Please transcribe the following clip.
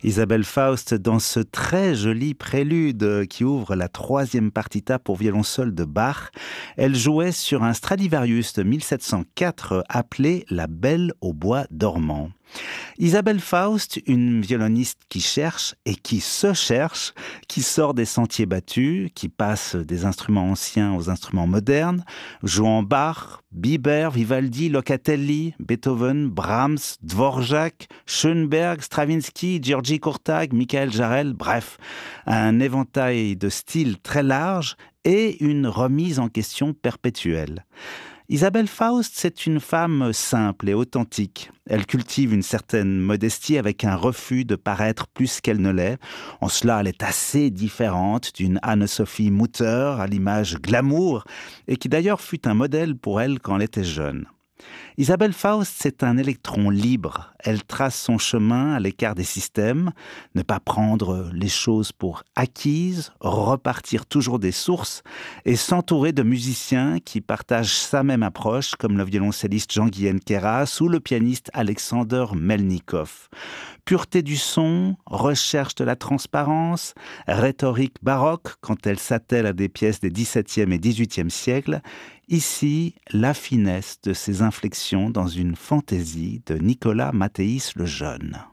Isabelle Faust dans ce très joli prélude qui ouvre la troisième partita pour violon seul de Bach. Elle jouait sur un Stradivarius de 1704 appelé La Belle au bois dormant. Isabelle Faust, une violoniste qui cherche et qui se cherche, qui sort des sentiers battus, qui passe des instruments anciens aux instruments modernes, jouant Bach, Biber, Vivaldi, Locatelli, Beethoven, Brahms, Dvorak, Schönberg, Stravinsky, György Kurtág, Michael Jarel, bref, un éventail de styles très large et une remise en question perpétuelle. Isabelle Faust, c'est une femme simple et authentique. Elle cultive une certaine modestie avec un refus de paraître plus qu'elle ne l'est. En cela, elle est assez différente d'une Anne-Sophie Mutter à l'image glamour et qui d'ailleurs fut un modèle pour elle quand elle était jeune. Isabelle Faust, c'est un électron libre. Elle trace son chemin à l'écart des systèmes, ne pas prendre les choses pour acquises, repartir toujours des sources et s'entourer de musiciens qui partagent sa même approche, comme le violoncelliste Jean-Guyen Queyras ou le pianiste Alexander Melnikov. Pureté du son, recherche de la transparence, rhétorique baroque quand elle s'attelle à des pièces des XVIIe et XVIIIe siècles. Ici, la finesse de ses inflexions dans une fantaisie de Nicolas Mathéis le Jeune.